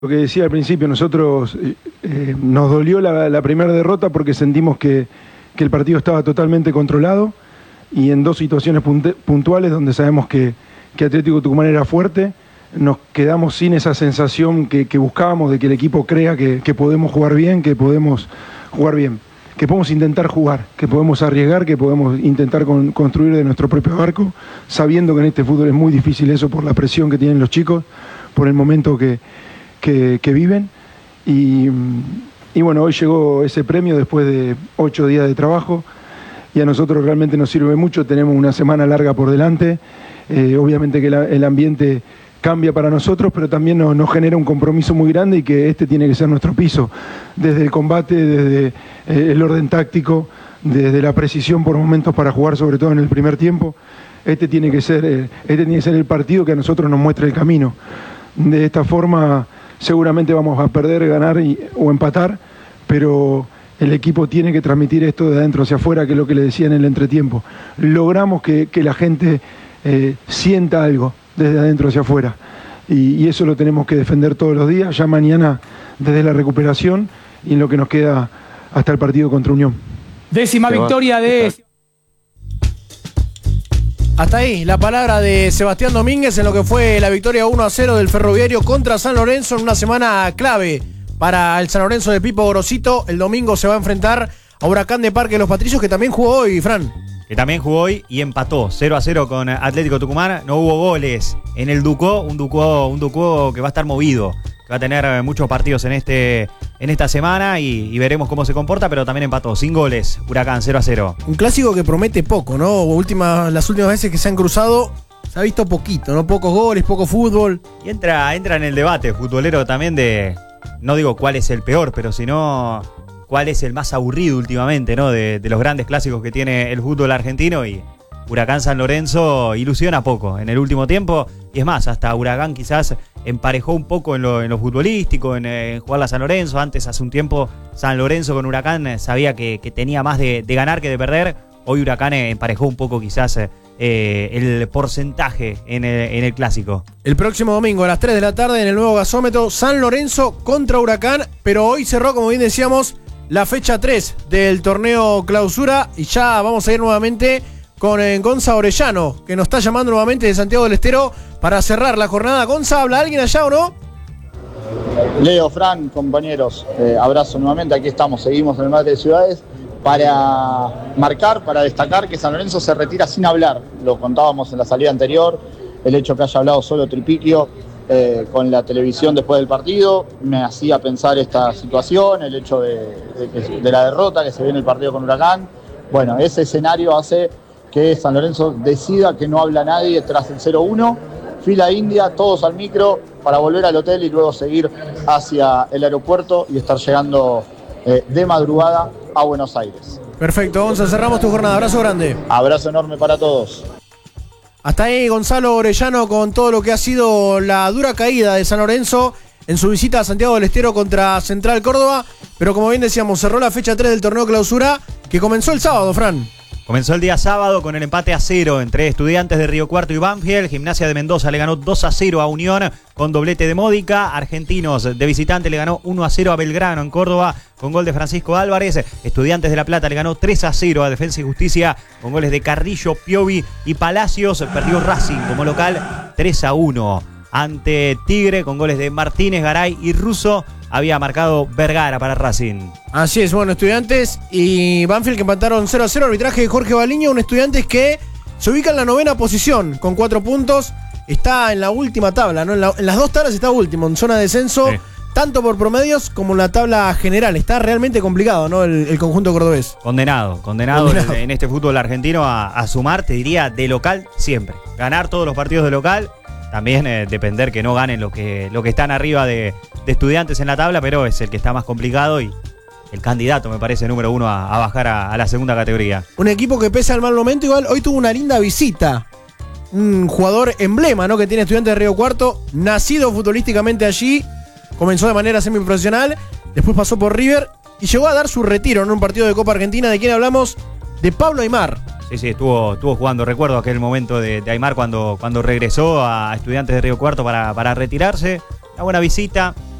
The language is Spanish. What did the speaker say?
Lo que decía al principio, nosotros nos dolió la primera derrota porque sentimos que el partido estaba totalmente controlado y en dos situaciones puntuales donde sabemos que Atlético Tucumán era fuerte, nos quedamos sin esa sensación que buscábamos de que el equipo crea que podemos jugar bien, que podemos intentar jugar, que podemos arriesgar, que podemos intentar construir de nuestro propio arco, sabiendo que en este fútbol es muy difícil eso por la presión que tienen los chicos, por el momento que viven y bueno, hoy llegó ese premio después de 8 días de trabajo y a nosotros realmente nos sirve mucho. Tenemos una semana larga por delante, obviamente que el ambiente cambia para nosotros, pero también nos genera un compromiso muy grande y que este tiene que ser nuestro piso, desde el combate, desde el orden táctico, desde la precisión por momentos para jugar, sobre todo en el primer tiempo. Este tiene que ser el partido que a nosotros nos muestre el camino. De esta forma seguramente vamos a perder, ganar o empatar, pero el equipo tiene que transmitir esto de adentro hacia afuera, que es lo que le decía en el entretiempo. Logramos que la gente sienta algo desde adentro hacia afuera y eso lo tenemos que defender todos los días, ya mañana desde la recuperación y en lo que nos queda hasta el partido contra Unión. 10ª victoria de... Hasta ahí la palabra de Sebastián Domínguez en lo que fue la victoria 1-0 del Ferroviario contra San Lorenzo en una semana clave para el San Lorenzo de Pipo Gorosito. El domingo se va a enfrentar a Huracán de Parque de los Patricios, que también jugó hoy, Fran. Que también jugó hoy y empató 0-0 con Atlético Tucumán. No hubo goles en el Ducó, un Ducó que va a estar movido, que va a tener muchos partidos en esta semana y veremos cómo se comporta, pero también empató, sin goles, Huracán 0-0. Un clásico que promete poco, ¿no? Las últimas veces que se han cruzado se ha visto poquito, ¿no? Pocos goles, poco fútbol. Y entra en el debate futbolero también de, no digo cuál es el peor, pero sino cuál es el más aburrido últimamente, ¿no? De los grandes clásicos que tiene el fútbol argentino, y Huracán San Lorenzo ilusiona poco en el último tiempo, y es más, hasta Huracán quizás emparejó un poco en lo futbolístico, en jugar a San Lorenzo. Antes, hace un tiempo, San Lorenzo con Huracán sabía que tenía más de ganar que de perder. Hoy Huracán emparejó un poco quizás el porcentaje en el clásico. El próximo domingo a las 3 de la tarde en el nuevo gasómetro, San Lorenzo contra Huracán, pero hoy cerró, como bien decíamos, la fecha 3 del torneo clausura y ya vamos a ir nuevamente con Gonza Orellano, que nos está llamando nuevamente de Santiago del Estero para cerrar la jornada. Gonza, ¿habla alguien allá o no? Leo, Fran, compañeros, abrazo nuevamente, aquí estamos, seguimos en el Mate de Ciudades para marcar, para destacar que San Lorenzo se retira sin hablar. Lo contábamos en la salida anterior, el hecho que haya hablado solo Tripiquio con la televisión después del partido me hacía pensar esta situación, el hecho de la derrota que se ve en el partido con Huracán. Bueno, ese escenario hace que San Lorenzo decida que no habla nadie tras el 0-1, fila india, todos al micro para volver al hotel y luego seguir hacia el aeropuerto y estar llegando de madrugada a Buenos Aires. Perfecto, Gonzalo, cerramos tu jornada. Abrazo grande. Abrazo enorme para todos. Hasta ahí Gonzalo Orellano con todo lo que ha sido la dura caída de San Lorenzo en su visita a Santiago del Estero contra Central Córdoba, pero como bien decíamos, cerró la fecha 3 del torneo clausura que comenzó el sábado, Fran. Comenzó el día sábado con el empate a 0 entre Estudiantes de Río Cuarto y Banfield. Gimnasia de Mendoza le ganó 2-0 a Unión con doblete de Módica. Argentinos de visitante le ganó 1-0 a Belgrano en Córdoba con gol de Francisco Álvarez. Estudiantes de La Plata le ganó 3-0 a Defensa y Justicia con goles de Carrillo, Piovi y Palacios. Perdió Racing como local 3-1 ante Tigre con goles de Martínez, Garay y Russo. Había marcado Vergara para Racing. Así es, bueno, Estudiantes y Banfield que empataron 0-0. Arbitraje de Jorge Baliño, un Estudiantes que se ubica en la 9ª posición con 4 puntos. Está en la última tabla, ¿no? En las dos tablas está último, en zona de descenso, sí, tanto por promedios como en la tabla general. Está realmente complicado, ¿no? El conjunto cordobés. Condenado en este fútbol argentino a sumar, te diría, de local siempre. Ganar todos los partidos de local. También depender que no ganen los que están arriba de Estudiantes en la tabla, pero es el que está más complicado y el candidato, me parece, número 1 a bajar a la segunda categoría. Un equipo que pese al mal momento, igual hoy tuvo una linda visita. Un jugador emblema, ¿no? Que tiene Estudiantes de Río Cuarto, nacido futbolísticamente allí, comenzó de manera semiprofesional, después pasó por River y llegó a dar su retiro en un partido de Copa Argentina. ¿De quién hablamos? De Pablo Aimar. Sí, estuvo jugando. Recuerdo aquel momento de Aimar cuando regresó a Estudiantes de Río Cuarto para retirarse. Una buena visita.